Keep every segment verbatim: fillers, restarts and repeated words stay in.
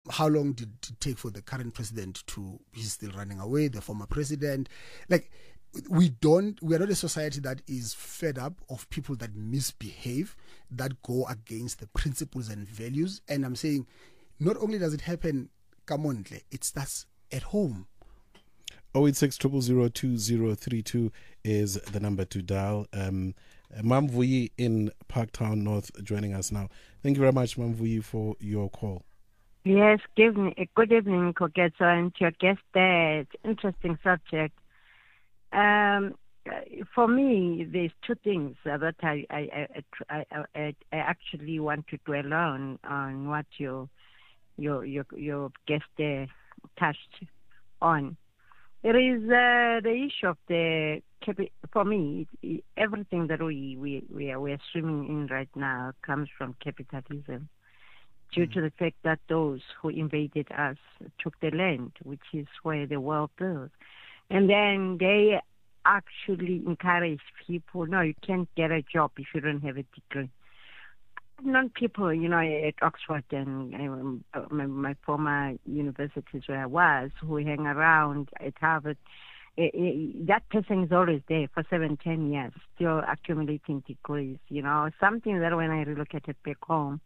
how long did it take for the current president to, he's still running away, the former president? Like, we don't, we are not a society that is fed up of people that misbehave, that go against the principles and values. And I'm saying, not only does it happen, come on, it starts at home. oh eight six, zero zero zero, two zero three two is the number to dial. Um, Mamvuyi in Parktown North joining us now. Thank you very much, Mamvuyi, for your call. Yes, good evening, good evening, Koketso, and to your guest there. It's an interesting subject. Um, for me, there's two things that I I, I, I, I I actually want to dwell on, on what your your your, your guest there touched on. There is uh, the issue of the, for me, it, everything that we, we, we, are, we are swimming in right now comes from capitalism, due mm. to the fact that those who invaded us took the land, which is where the wealth is. And then they actually encourage people, no, you can't get a job if you don't have a degree. I've known people, you know, at Oxford and um, my, my former universities where I was, who hang around at Harvard. It, it, that person is always there for seven, ten years, still accumulating degrees. You know, something that when I relocated back home,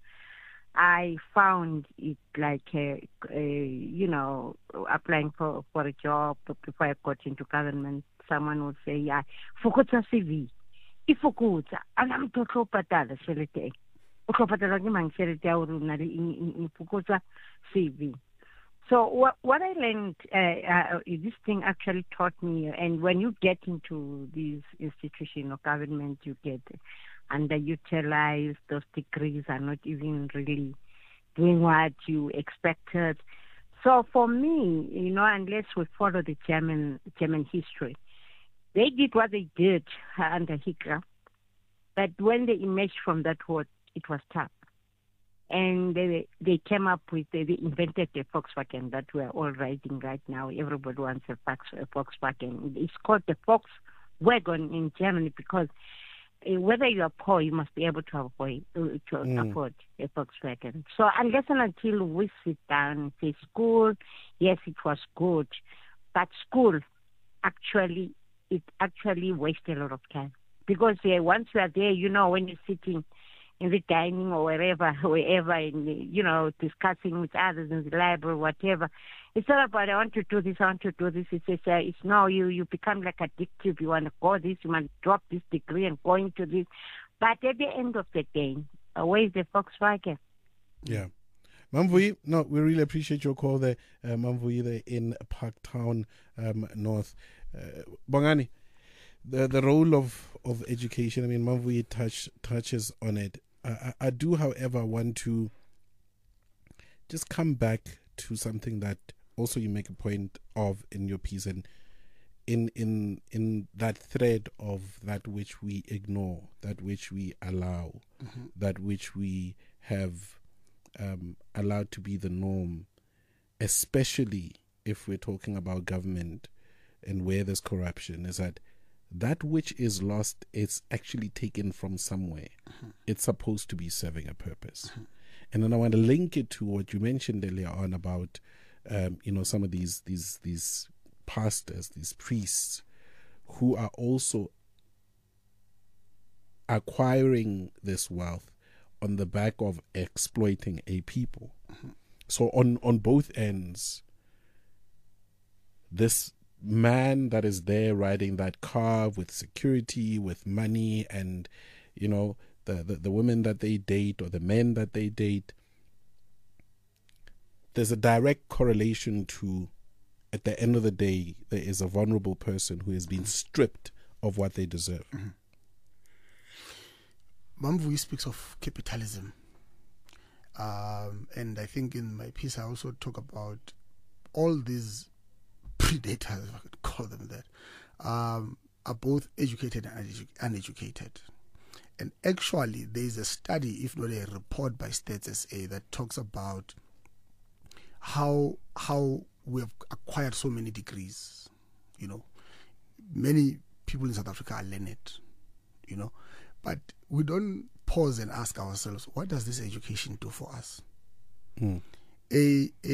I found it like, a, a, you know, applying for, for a job before I got into government. Someone would say, yeah, fokotsa C V. Ifokotsa, alam to tlo patala selete. O tlo patala ke mang selete ya hore una le ifokotsa C V. So what what I learned, uh, uh, this thing actually taught me, and when you get into these institutions of government, you get underutilized. Those degrees are not even really doing what you expected. So for me, you know, unless we follow the German German history, they did what they did under Hitler, but when they emerged from that war, it was tough. And they they came up with, they invented the Volkswagen that we're all riding right now. Everybody wants a Volkswagen. It's called the Volkswagen in Germany because whether you are poor, you must be able to afford, to mm. afford a Volkswagen. So unless and until we sit down and say school, yes, it was good, but school actually, it actually wasted a lot of time. Because uh, once you are there, you know, when you're sitting in the dining or wherever, wherever, in the, you know, discussing with others in the library, whatever. It's not about, I want to do this, I want to do this. It's, it's, uh, it's no, you, you become like addictive. You want to go this, you want to drop this degree and go into this. But at the end of the day, uh, where is the Volkswagen? Yeah. Mamvuyi, no, we really appreciate your call there. Uh, Mamvuyi there in Parktown um, North. Uh, Bongani, the the role of, of education, I mean, Mamvuyi touch, touches on it. I, I do, however, want to just come back to something that also you make a point of in your piece, and in in in that thread of that which we ignore, that which we allow, mm-hmm. that which we have um, allowed to be the norm, especially if we're talking about government and where there's corruption, is that that which is lost is actually taken from somewhere. Mm-hmm. It's supposed to be serving a purpose. Mm-hmm. And then I want to link it to what you mentioned earlier on about, um, you know, some of these these these pastors, these priests, who are also acquiring this wealth on the back of exploiting a people. Mm-hmm. So on, on both ends, this man that is there riding that car with security, with money, and, you know, the, the, the women that they date or the men that they date, there's a direct correlation to, at the end of the day, there is a vulnerable person who has been stripped of what they deserve. Mm-hmm. Mamvuyi speaks of capitalism. Um, and I think in my piece I also talk about all these predators, if I could call them that, um, are both educated and unedu- uneducated. And actually, there is a study, if not a report by Stats S A, that talks about how how we have acquired so many degrees. You know, many people in South Africa are learned, you know, but we don't pause and ask ourselves, what does this education do for us? Mm. A, a